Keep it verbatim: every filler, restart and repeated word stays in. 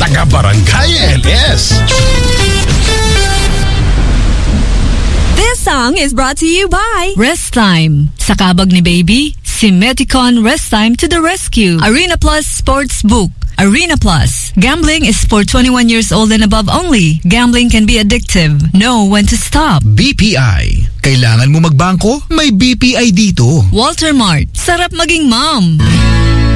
taga-barangay L S. This song is brought to you by Rest Time. Sa kabag ni baby, si Meticon Rest Time to the rescue. Arena Plus Sports Book. Arena Plus. Gambling is for twenty-one years old and above only. Gambling can be addictive. Know when to stop. B P I. Kailangan mo magbangko? May B P I dito. Walter Mart. Sarap maging mom.